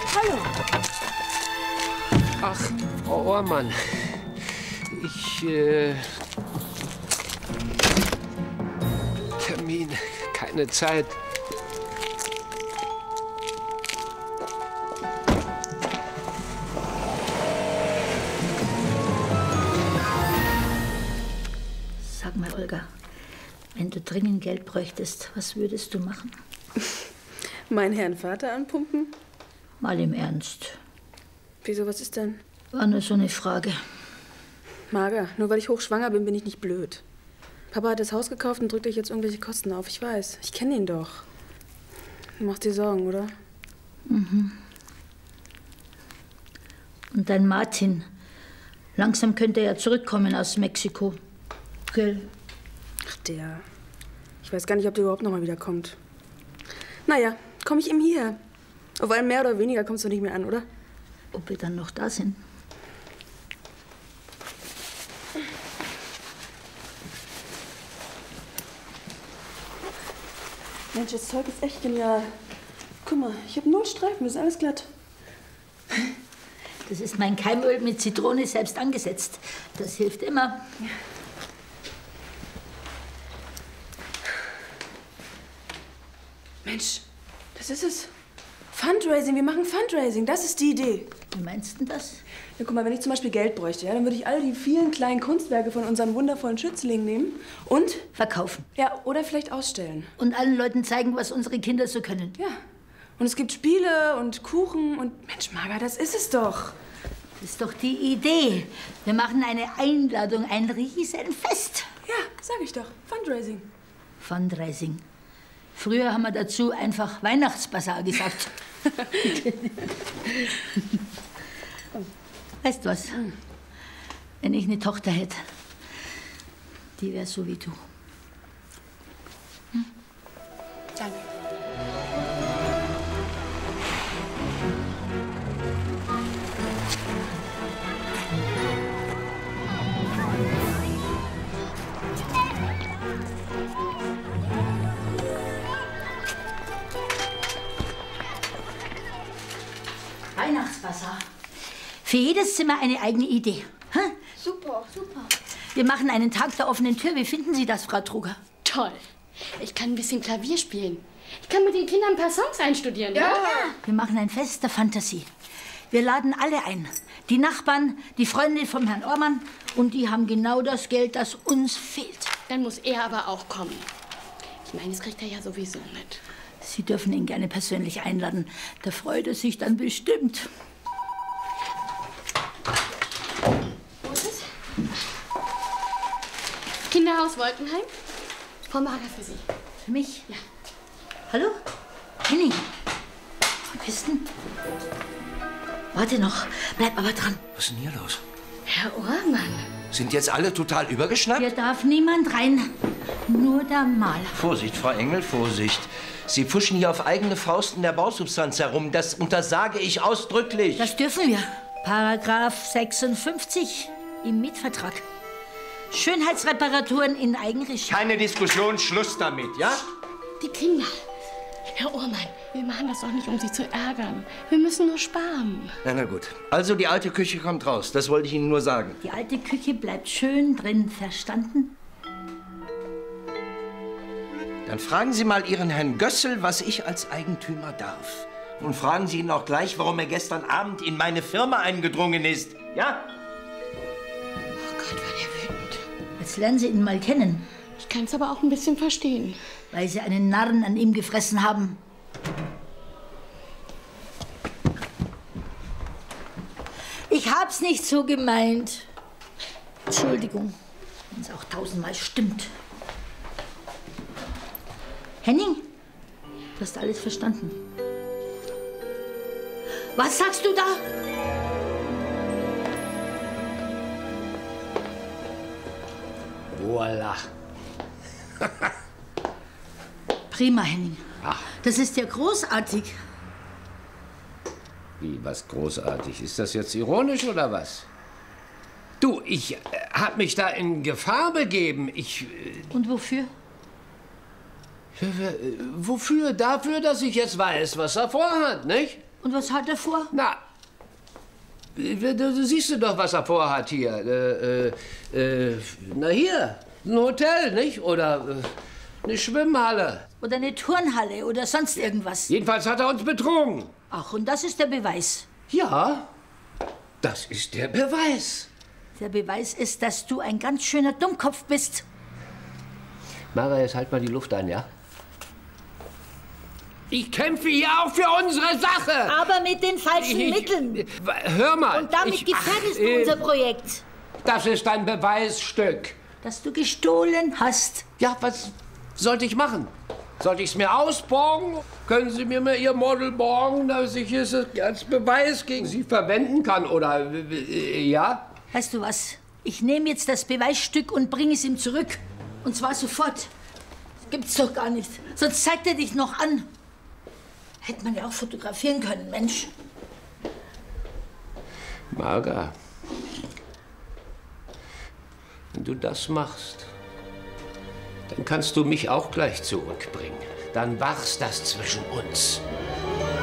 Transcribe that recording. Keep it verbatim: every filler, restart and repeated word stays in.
Hallo. Ach, Frau Ohrmann. Ich, äh... Termin, keine Zeit. Sag mal, Olga, wenn du dringend Geld bräuchtest, was würdest du machen? Meinen Herrn Vater anpumpen? Mal im Ernst. Wieso, was ist denn? War nur so eine Frage. Marga, nur weil ich hochschwanger bin, bin ich nicht blöd. Papa hat das Haus gekauft und drückt euch jetzt irgendwelche Kosten auf. Ich weiß, ich kenne ihn doch. Du machst dir Sorgen, oder? Mhm. Und dein Martin, langsam könnte er ja zurückkommen aus Mexiko. Gell? Ach, der. Ich weiß gar nicht, ob der überhaupt noch mal wiederkommt. Naja, komme ich ihm hier. Auf einen mehr oder weniger kommst du nicht mehr an, oder? Ob wir dann noch da sind? Mensch, das Zeug ist echt genial. Guck mal, ich habe null Streifen, das ist alles glatt. Das ist mein Keimöl mit Zitrone selbst angesetzt. Das hilft immer. Ja. Mensch, das ist es. Fundraising, wir machen Fundraising, das ist die Idee. Wie meinst du denn das? Ja, guck mal, wenn ich zum Beispiel Geld bräuchte, ja, dann würde ich all die vielen kleinen Kunstwerke von unseren wundervollen Schützlingen nehmen und... Verkaufen. Ja, oder vielleicht ausstellen. Und allen Leuten zeigen, was unsere Kinder so können. Ja. Und es gibt Spiele und Kuchen und... Mensch, Marga, das ist es doch. Das ist doch die Idee. Wir machen eine Einladung, ein Riesenfest. Ja, sag ich doch. Fundraising. Fundraising. Früher haben wir dazu einfach Weihnachtsbasar gesagt. Weißt du was? Wenn ich eine Tochter hätte, die wäre so wie du. Hm? Danke. Weihnachtsbasar. Für jedes Zimmer eine eigene Idee. Hä? Super, super. Wir machen einen Tag der offenen Tür. Wie finden Sie das, Frau Truger? Toll. Ich kann ein bisschen Klavier spielen. Ich kann mit den Kindern ein paar Songs einstudieren. Ja. ja. Wir machen ein Fest der Fantasie. Wir laden alle ein. Die Nachbarn, die Freunde vom Herrn Ohrmann. Und die haben genau das Geld, das uns fehlt. Dann muss er aber auch kommen. Ich meine, das kriegt er ja sowieso mit. Sie dürfen ihn gerne persönlich einladen. Da freut er sich dann bestimmt. Wo ist es? Kinderhaus Wolkenheim. Frau Marga für Sie. Für mich? Ja. Hallo? Henning. Wo bist du denn? Warte noch. Bleib aber dran. Was ist denn hier los? Herr Ohrmann. Sind jetzt alle total übergeschnappt? Hier darf niemand rein. Nur der Maler. Vorsicht, Frau Engel, Vorsicht. Sie fuschen hier auf eigene Faust in der Bausubstanz herum. Das untersage ich ausdrücklich. Das dürfen wir. Paragraph sechsundfünfzig im Mietvertrag. Schönheitsreparaturen in Eigenregie. Keine Diskussion, Schluss damit, ja? Die Kinder. Herr Ohrmann, wir machen das doch nicht, um Sie zu ärgern. Wir müssen nur sparen. Na, na gut. Also die alte Küche kommt raus. Das wollte ich Ihnen nur sagen. Die alte Küche bleibt schön drin, verstanden? Dann fragen Sie mal Ihren Herrn Gössel, was ich als Eigentümer darf. Und fragen Sie ihn auch gleich, warum er gestern Abend in meine Firma eingedrungen ist. Ja? Oh Gott, war der wütend. Jetzt lernen Sie ihn mal kennen. Ich kann es aber auch ein bisschen verstehen. Weil Sie einen Narren an ihm gefressen haben. Ich hab's nicht so gemeint. Entschuldigung, wenn es auch tausendmal stimmt. Henning, du hast alles verstanden. Was sagst du da? Voila. Prima, Henning. Ach. Das ist ja großartig. Wie, was großartig? Ist das jetzt ironisch oder was? Du, ich äh, hab mich da in Gefahr begeben. Ich... Äh, Und wofür? Wofür? Dafür, dass ich jetzt weiß, was er vorhat, nicht? Und was hat er vor? Na, du, du siehst doch, was er vorhat hier. Äh, äh, äh, na hier, ein Hotel, nicht? Oder äh, eine Schwimmhalle. Oder eine Turnhalle oder sonst irgendwas. Jedenfalls hat er uns betrogen. Ach, und das ist der Beweis? Ja, das ist der Beweis. Der Beweis ist, dass du ein ganz schöner Dummkopf bist. Mara, jetzt halt mal die Luft an, ja? Ich kämpfe hier auch für unsere Sache. Aber mit den falschen ich, Mitteln. Hör mal. Und damit ich, gefährdest ach, du äh, unser Projekt. Das ist ein Beweisstück. Dass du gestohlen hast. Ja, was sollte ich machen? Sollte ich es mir ausborgen? Können Sie mir mal Ihr Model borgen, dass ich es als Beweis gegen Sie verwenden kann? Oder, äh, ja? Weißt du was? Ich nehme jetzt das Beweisstück und bringe es ihm zurück. Und zwar sofort. Das gibt's doch gar nicht. Sonst zeigt er dich noch an. Hätte man ja auch fotografieren können, Mensch. Marga, wenn du das machst, dann kannst du mich auch gleich zurückbringen. Dann wachst das zwischen uns.